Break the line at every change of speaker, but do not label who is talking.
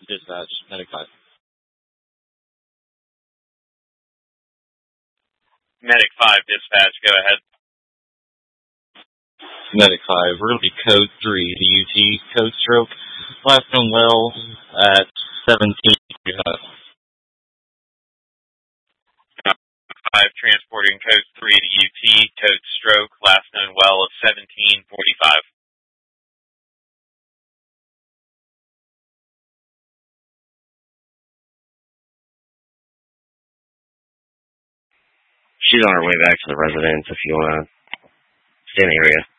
Dispatch, Medic 5.
Medic 5, dispatch, go ahead.
Medic 5, we're going to be code 3, the UT code stroke. Last known well at 17.
5, transporting code 3 to UT, code stroke, last known well of 1745.
She's on her way back to the residence if you want to stay in the area.